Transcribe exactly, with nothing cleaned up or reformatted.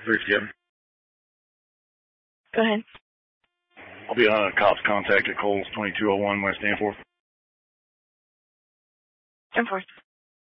three seven. Go ahead. I'll be on a cops contact at Coles twenty-two oh one West Danforth. Danforth.